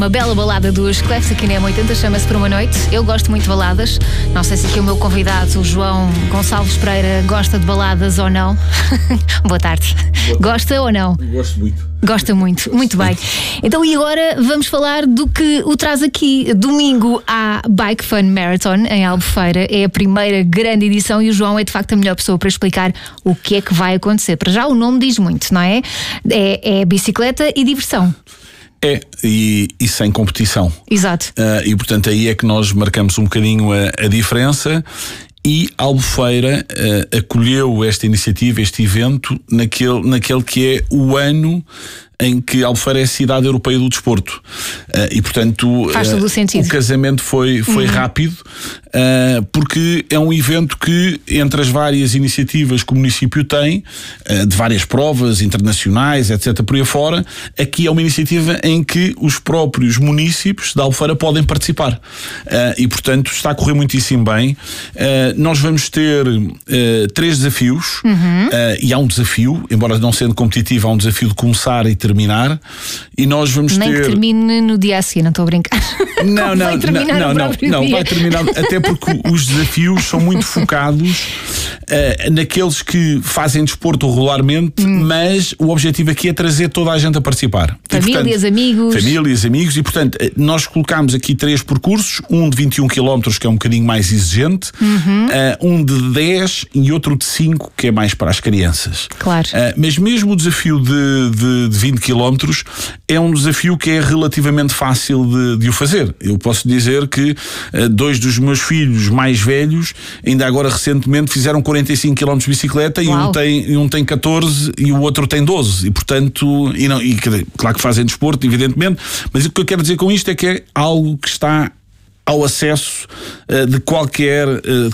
Uma bela balada dos Clefs aqui na M80, chama-se Por Uma Noite. Eu gosto muito de baladas. Não sei se aqui o meu convidado, o João Gonçalves Pereira, gosta de baladas ou não. Boa tarde. Gosta ou não? Gosto muito. Gosta muito, muito bem. Então, e agora vamos falar do que o traz aqui. Domingo há Bike Fun Marathon em Albufeira. É a primeira grande edição e o João é de facto a melhor pessoa para explicar o que é que vai acontecer. Para já o nome diz muito, não é? É bicicleta e diversão. E sem competição. Exato. E portanto aí é que nós marcamos um bocadinho a diferença. E Albufeira acolheu esta iniciativa, este evento, naquele que é o ano em que Albufeira é a cidade europeia do desporto. E portanto faz todo o sentido. O casamento foi rápido, porque é um evento que, entre as várias iniciativas que o município tem, de várias provas internacionais, etc., por aí fora, aqui é uma iniciativa em que os próprios municípios de Albufeira podem participar. E portanto está a correr muitíssimo bem. Nós vamos ter 3 desafios, e há um desafio, embora não sendo competitivo, há um desafio de começar e terminar, e nós vamos Nem que termine no dia a seguir, não estou a brincar. Não, vai terminar, até porque os desafios são muito focados naqueles que fazem desporto regularmente, mas o objetivo aqui é trazer toda a gente a participar. Famílias, amigos, e portanto nós colocámos aqui 3 percursos, um de 21 km que é um bocadinho mais exigente, um de 10 e outro de 5 que é mais para as crianças. Claro. Mas mesmo o desafio de 20 km é um desafio que é relativamente fácil de o fazer. Eu posso dizer que 2 dos meus filhos mais velhos ainda agora recentemente fizeram 45 km de bicicleta. Uau. e um tem 14 e o outro tem 12 e portanto claro que fazem desporto, evidentemente, mas o que eu quero dizer com isto é que é algo que está ao acesso de qualquer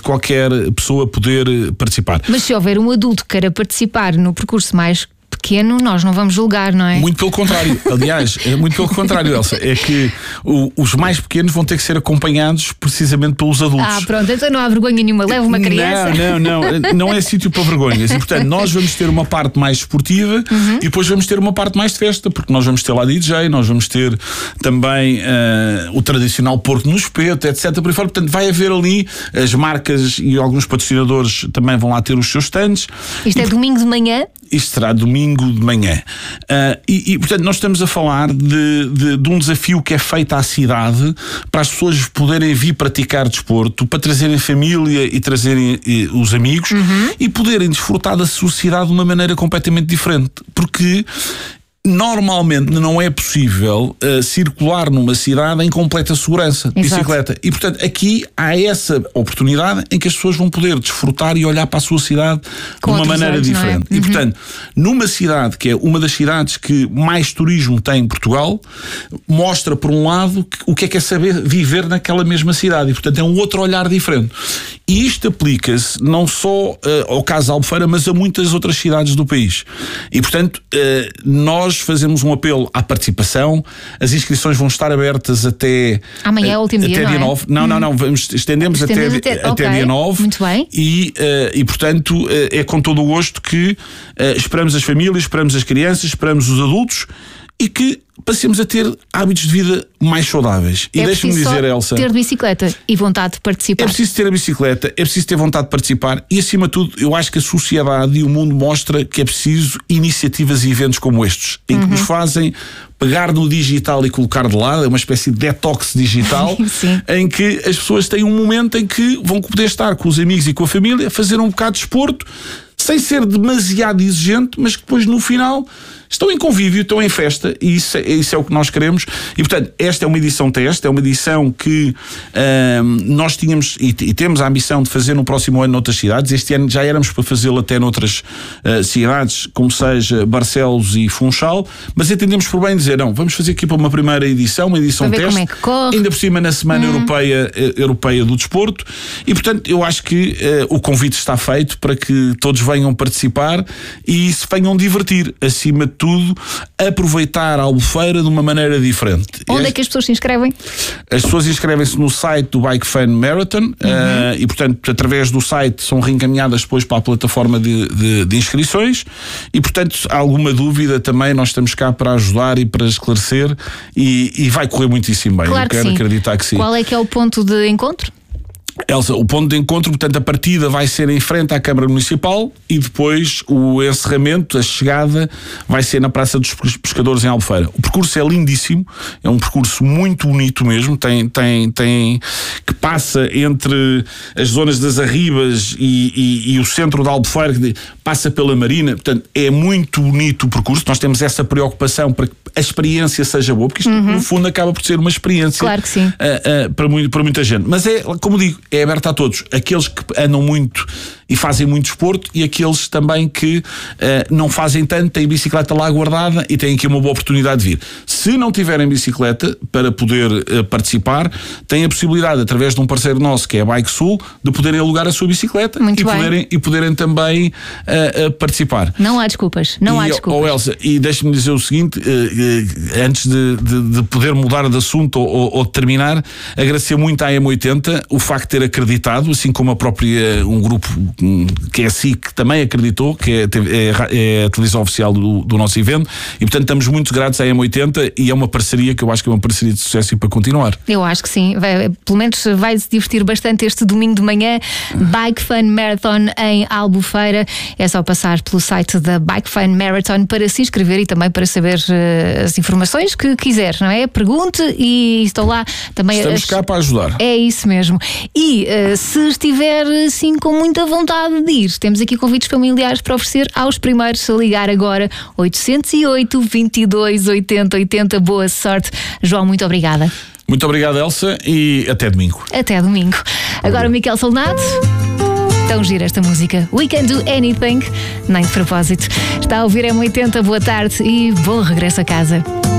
pessoa poder participar. Mas se houver um adulto que queira participar no percurso mais pequeno, nós não vamos julgar, não é? Muito pelo contrário. Aliás, muito pelo contrário, Elsa. É que os mais pequenos vão ter que ser acompanhados precisamente pelos adultos. Pronto, então não há vergonha nenhuma. Leva uma criança. Não é sítio para vergonhas. E portanto, nós vamos ter uma parte mais esportiva e depois vamos ter uma parte mais de festa, porque nós vamos ter lá DJ, nós vamos ter também o tradicional porco no espeto, etc. Por aí fora. Portanto, vai haver ali as marcas e alguns patrocinadores também vão lá ter os seus stands. Isto é domingo de manhã? Isto será domingo de manhã. Portanto, nós estamos a falar de um desafio que é feito à cidade para as pessoas poderem vir praticar desporto, para trazerem família e trazerem os amigos e poderem desfrutar da sociedade de uma maneira completamente diferente. Porque normalmente não é possível circular numa cidade em completa segurança de bicicleta. E, portanto, aqui há essa oportunidade em que as pessoas vão poder desfrutar e olhar para a sua cidade de uma maneira diferente. E, portanto, numa cidade que é uma das cidades que mais turismo tem em Portugal, mostra, por um lado, o que é saber viver naquela mesma cidade. E, portanto, é um outro olhar diferente. E isto aplica-se não só ao caso de Albufeira, mas a muitas outras cidades do país. E, portanto, nós fazemos um apelo à participação. As inscrições vão estar abertas até amanhã é o último dia, dia 9. Não, estendemos até dia 9. Muito bem. E portanto, é com todo o gosto que esperamos as famílias, esperamos as crianças, esperamos os adultos e que passemos a ter hábitos de vida mais saudáveis. E deixa-me dizer, Elsa, ter bicicleta e vontade de participar. É preciso ter a bicicleta, é preciso ter vontade de participar e, acima de tudo, eu acho que a sociedade e o mundo mostra que é preciso iniciativas e eventos como estes, em que nos fazem pegar no digital e colocar de lado, é uma espécie de detox digital, em que as pessoas têm um momento em que vão poder estar com os amigos e com a família, fazer um bocado de desporto, sem ser demasiado exigente, mas que depois no final estão em convívio, estão em festa, e isso é o que nós queremos. E portanto, esta é uma edição teste, é uma edição que nós tínhamos e temos a ambição de fazer no próximo ano noutras cidades. Este ano já éramos para fazê-lo até noutras cidades, como seja Barcelos e Funchal, mas entendemos por bem dizer, não, vamos fazer aqui para uma primeira edição, uma edição teste, como é que corre. Ainda por cima na Semana Europeia do Desporto, e portanto eu acho que o convite está feito para que todos venham participar e se venham divertir, acima de tudo, aproveitar a Albufeira de uma maneira diferente. Onde é que as pessoas se inscrevem? As pessoas inscrevem-se no site do Bike Fun Marathon e, portanto, através do site são reencaminhadas depois para a plataforma de inscrições e, portanto, há alguma dúvida também, nós estamos cá para ajudar e para esclarecer e vai correr muitíssimo bem. Claro, eu quero acreditar que sim. Qual é que é o ponto de encontro? Elsa, o ponto de encontro, portanto, a partida vai ser em frente à Câmara Municipal e depois o encerramento, a chegada, vai ser na Praça dos Pescadores em Albufeira. O percurso é lindíssimo, é um percurso muito bonito mesmo, que passa entre as zonas das Arribas e o centro de Albufeira, passa pela Marina, portanto, é muito bonito o percurso. Nós temos essa preocupação para que a experiência seja boa, porque isto, no fundo, acaba por ser uma experiência, claro que sim, para muita gente. Mas é, como digo, é aberto a todos. Aqueles que andam muito e fazem muito desporto e aqueles também que não fazem tanto, têm bicicleta lá guardada e têm aqui uma boa oportunidade de vir. Se não tiverem bicicleta para poder participar, têm a possibilidade, através de um parceiro nosso que é a Bike Sul, de poderem alugar a sua bicicleta e poderem também participar. Não há desculpas. Não há desculpas. Elsa, e deixe-me dizer o seguinte, antes de poder mudar de assunto ou de terminar, agradecer muito à M80 o facto de ter acreditado, assim como um grupo que é a SIC também acreditou, que é a televisão oficial do nosso evento, e portanto estamos muito gratos à M80 e é uma parceria que eu acho que é uma parceria de sucesso e para continuar. Eu acho que sim, pelo menos vai se divertir bastante este domingo de manhã. Bike Fun Marathon em Albufeira. É só passar pelo site da Bike Fun Marathon para se inscrever e também para saber as informações que quiser, não é? Pergunte e estou lá também. Estamos cá para ajudar. É isso mesmo. E se estiver assim com muita vontade de ir, temos aqui convites familiares para oferecer aos primeiros a ligar agora 808 22 80 80. Boa sorte. João, muito obrigada. Muito obrigado, Elsa, e até domingo. Até domingo. Agora o Miquel Solnado. Tão gira esta música. We Can Do Anything. Nem de propósito. Está a ouvir M80, boa tarde e bom regresso a casa.